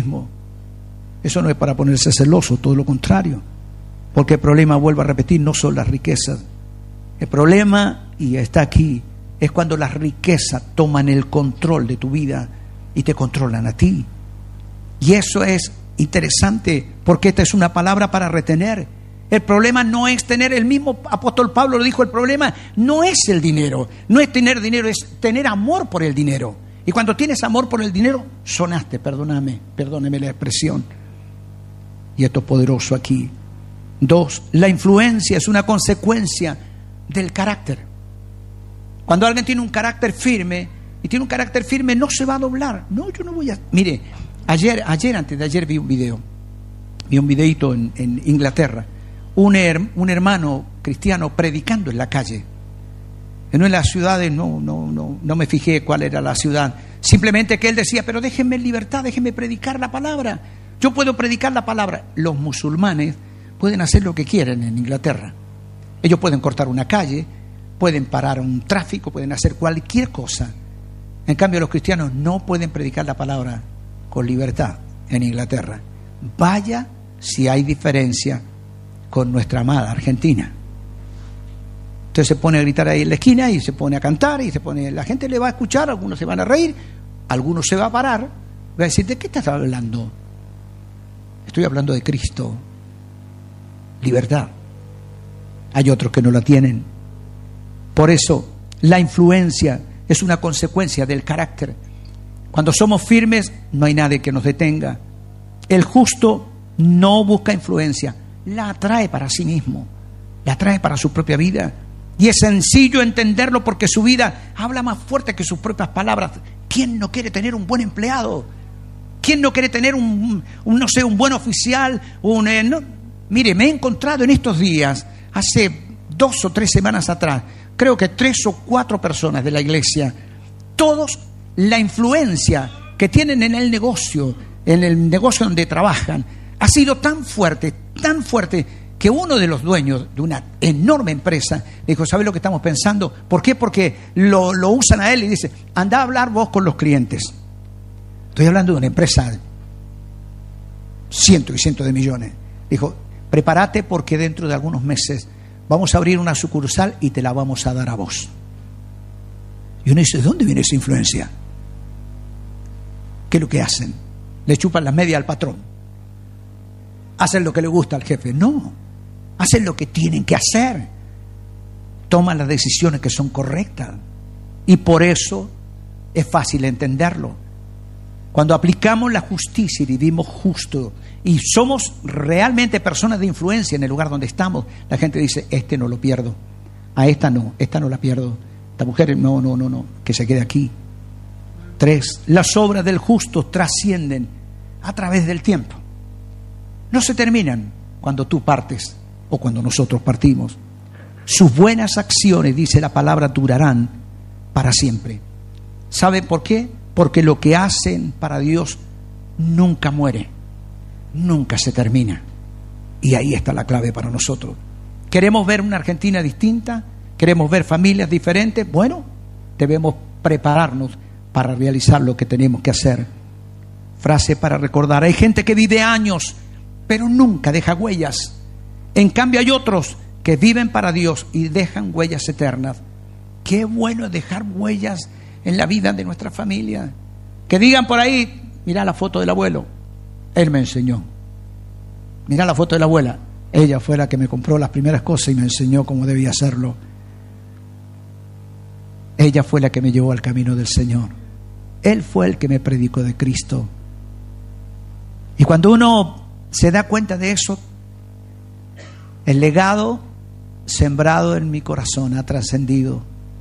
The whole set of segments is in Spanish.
mismo. Eso no es para ponerse celoso, todo lo contrario. Porque el problema, vuelvo a repetir, no son las riquezas. El problema, y está aquí, es cuando las riquezas toman el control de tu vida y te controlan a ti. Y eso es interesante, porque esta es una palabra para retener. El problema no es tener, el mismo apóstol Pablo lo dijo, el problema no es el dinero, no es tener dinero, es tener amor por el dinero. Y cuando tienes amor por el dinero, sonaste, perdóneme la expresión. Y esto es poderoso aquí. 2, la influencia es una consecuencia del carácter. Cuando alguien tiene un carácter firme, y tiene un carácter firme, no se va a doblar. No, yo no voy a... Mire, antes de ayer vi un videíto en Inglaterra. Un hermano cristiano predicando en la calle. No en las ciudades, no me fijé cuál era la ciudad. Simplemente que él decía, pero déjenme en libertad, déjenme predicar la palabra. Yo puedo predicar la palabra. Los musulmanes pueden hacer lo que quieren en Inglaterra. Ellos pueden cortar una calle, pueden parar un tráfico, pueden hacer cualquier cosa. En cambio, los cristianos no pueden predicar la palabra con libertad en Inglaterra. Vaya si hay diferencia con nuestra amada Argentina. Entonces se pone a gritar ahí en la esquina y se pone a cantar y la gente le va a escuchar, algunos se van a reír, algunos se va a parar, va a decir, ¿de qué estás hablando? Estoy hablando de Cristo, libertad. Hay otros que no la tienen. Por eso la influencia es una consecuencia del carácter. Cuando somos firmes, no hay nadie que nos detenga. El justo no busca influencia, la atrae para sí mismo, la atrae para su propia vida. Y es sencillo entenderlo porque su vida habla más fuerte que sus propias palabras. ¿Quién no quiere tener un buen empleado? ¿Quién no quiere tener un buen oficial? Mire, me he encontrado en estos días, hace 2 o 3 semanas atrás, creo que 3 o 4 personas de la iglesia, todos la influencia que tienen en el negocio donde trabajan, ha sido tan fuerte, que uno de los dueños de una enorme empresa dijo, ¿sabes lo que estamos pensando? ¿Por qué? Porque lo usan a él y dice, anda a hablar vos con los clientes. Estoy hablando de una empresa de cientos y cientos de millones. Dijo, prepárate porque dentro de algunos meses vamos a abrir una sucursal y te la vamos a dar a vos. Y uno dice, ¿de dónde viene esa influencia? ¿Qué es lo que hacen? Le chupan las medias al patrón. ¿Hacen lo que le gusta al jefe? No, hacen lo que tienen que hacer. Toman las decisiones que son correctas. Y por eso es fácil entenderlo. Cuando aplicamos la justicia y vivimos justo y somos realmente personas de influencia en el lugar donde estamos, la gente dice, este no lo pierdo, a esta no la pierdo, esta mujer no, que se quede aquí. 3, las obras del justo trascienden a través del tiempo. No se terminan cuando tú partes o cuando nosotros partimos. Sus buenas acciones, dice la palabra, durarán para siempre. ¿Sabe por qué? Porque lo que hacen para Dios nunca muere, nunca se termina. Y ahí está la clave para nosotros. ¿Queremos ver una Argentina distinta? ¿Queremos ver familias diferentes? Bueno, debemos prepararnos para realizar lo que tenemos que hacer. Frase para recordar. Hay gente que vive años, pero nunca deja huellas. En cambio hay otros que viven para Dios y dejan huellas eternas. Qué bueno es dejar huellas en la vida de nuestra familia. Que digan por ahí, mirá la foto del abuelo, él me enseñó. Mirá la foto de la abuela, ella fue la que me compró las primeras cosas y me enseñó cómo debía hacerlo. Ella fue la que me llevó al camino del Señor. Él fue el que me predicó de Cristo. Y cuando uno se da cuenta de eso, el legado sembrado en mi corazón ha trascendido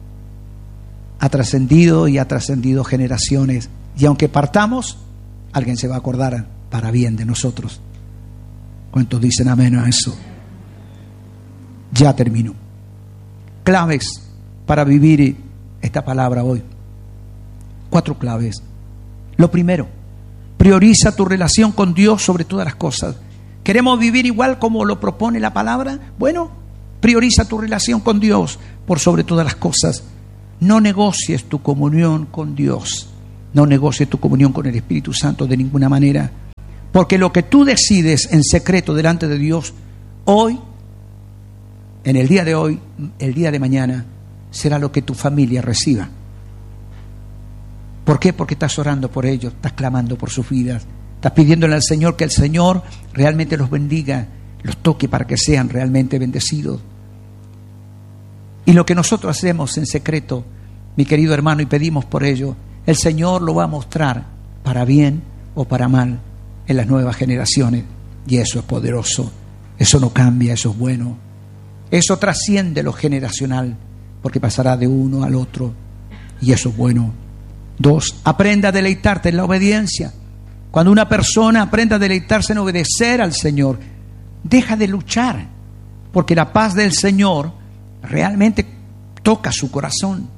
y ha trascendido generaciones. Y aunque partamos, alguien se va a acordar para bien de nosotros. ¿Cuántos dicen amén a eso? Ya termino. Claves para vivir esta palabra hoy. 4 claves. Lo primero, prioriza tu relación con Dios sobre todas las cosas. ¿Queremos vivir igual como lo propone la palabra? Bueno, prioriza tu relación con Dios por sobre todas las cosas. No negocies tu comunión con Dios. No negocies tu comunión con el Espíritu Santo de ninguna manera. Porque lo que tú decides en secreto delante de Dios, hoy, en el día de hoy, el día de mañana, será lo que tu familia reciba. ¿Por qué? Porque estás orando por ellos, estás clamando por sus vidas, estás pidiéndole al Señor que el Señor realmente los bendiga, los toque para que sean realmente bendecidos. Y lo que nosotros hacemos en secreto, mi querido hermano, y pedimos por ello, el Señor lo va a mostrar para bien o para mal en las nuevas generaciones. Y eso es poderoso, eso no cambia, eso es bueno. Eso trasciende lo generacional, porque pasará de uno al otro, y eso es bueno. 2, aprenda a deleitarte en la obediencia. Cuando una persona aprenda a deleitarse en obedecer al Señor, deja de luchar, porque la paz del Señor realmente toca su corazón.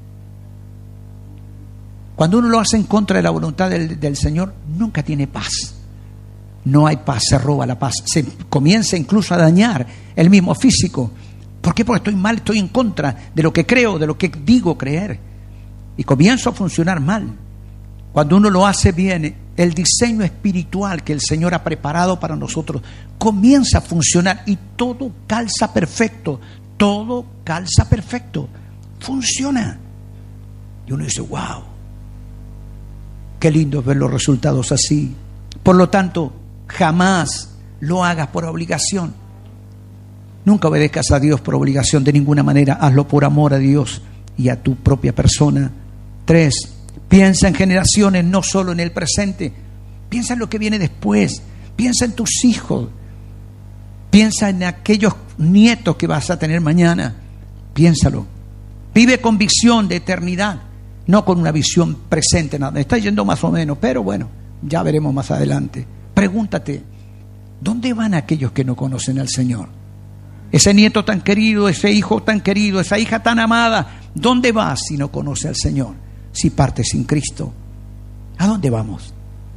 Cuando uno lo hace en contra de la voluntad del Señor, nunca tiene paz. No hay paz, se roba la paz. Se comienza incluso a dañar el mismo físico. ¿Por qué? Porque estoy mal, estoy en contra de lo que creo, de lo que digo creer. Y comienzo a funcionar mal. Cuando uno lo hace bien, el diseño espiritual que el Señor ha preparado para nosotros comienza a funcionar y todo calza perfecto. Todo calza perfecto. Funciona. Y uno dice, wow, qué lindo ver los resultados así. Por lo tanto, jamás lo hagas por obligación. Nunca obedezcas a Dios por obligación de ninguna manera. Hazlo por amor a Dios y a tu propia persona. 3, piensa en generaciones, no solo en el presente. Piensa en lo que viene después. Piensa en tus hijos. Piensa en aquellos nietos que vas a tener mañana. Piénsalo. Vive con visión de eternidad, no con una visión presente. Nada. Está yendo más o menos, pero bueno, ya veremos más adelante. Pregúntate, ¿dónde van aquellos que no conocen al Señor? Ese nieto tan querido, ese hijo tan querido, esa hija tan amada, ¿dónde vas si no conoce al Señor? Si parte sin Cristo, ¿a dónde vamos?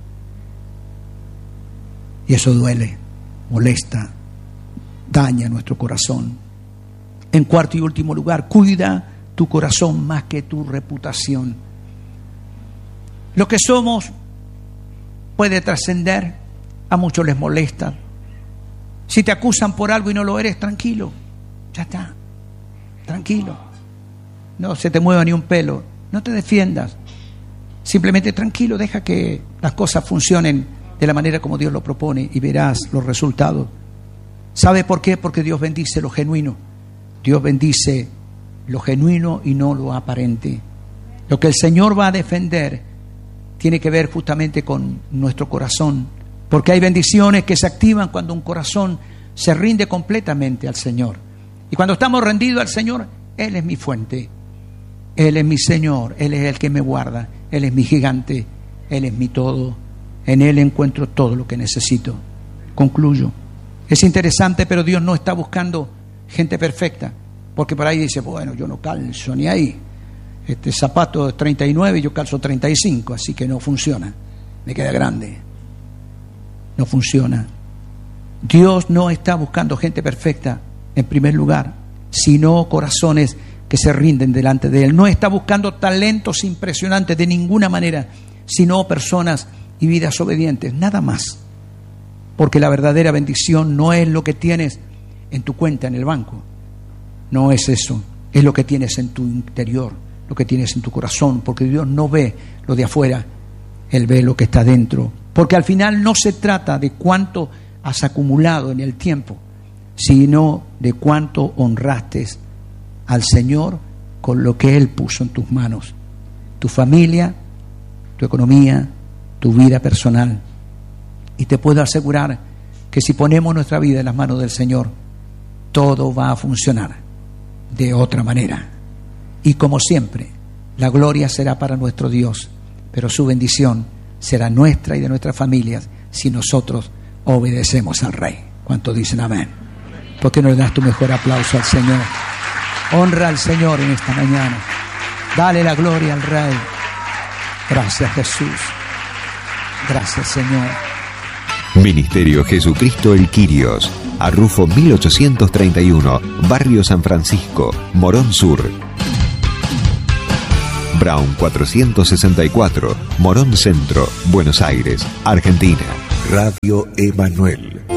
Y eso duele, molesta, daña nuestro corazón. En cuarto y último lugar, cuida tu corazón más que tu reputación. Lo que somos puede trascender, a muchos les molesta. Si te acusan por algo y no lo eres, tranquilo, ya está, tranquilo. No se te mueva ni un pelo, no te defiendas. Simplemente tranquilo, deja que las cosas funcionen de la manera como Dios lo propone y verás los resultados. ¿Sabe por qué? Porque Dios bendice lo genuino. Dios bendice lo genuino y no lo aparente. Lo que el Señor va a defender tiene que ver justamente con nuestro corazón, porque hay bendiciones que se activan cuando un corazón se rinde completamente al Señor. Y cuando estamos rendidos al Señor, Él es mi fuente, Él es mi Señor, Él es el que me guarda, Él es mi gigante, Él es mi todo. En Él encuentro todo lo que necesito. Concluyo. Es interesante, pero Dios no está buscando gente perfecta, porque por ahí dice, bueno, yo no calzo ni ahí. Este zapato es 39 y yo calzo 35, así que no funciona, me queda grande. No funciona. Dios no está buscando gente perfecta en primer lugar, sino corazones que se rinden delante de Él. No está buscando talentos impresionantes de ninguna manera, sino personas y vidas obedientes, nada más. Porque la verdadera bendición no es lo que tienes en tu cuenta en el banco, no es eso, es lo que tienes en tu interior, lo que tienes en tu corazón, porque Dios no ve lo de afuera, Él ve lo que está dentro. Porque al final no se trata de cuánto has acumulado en el tiempo, sino de cuánto honraste al Señor con lo que Él puso en tus manos, tu familia, tu economía, tu vida personal. Y te puedo asegurar que si ponemos nuestra vida en las manos del Señor, todo va a funcionar de otra manera. Y como siempre, la gloria será para nuestro Dios, pero su bendición será nuestra y de nuestras familias si nosotros obedecemos al Rey. ¿Cuántos dicen amén? ¿Por qué no le das tu mejor aplauso al Señor? Honra al Señor en esta mañana. Dale la gloria al Rey. Gracias, Jesús. Gracias, Señor. Ministerio Jesucristo el Quirios, Arrufo 1831, Barrio San Francisco, Morón Sur. Brown 464, Morón Centro, Buenos Aires, Argentina. Radio Emanuel.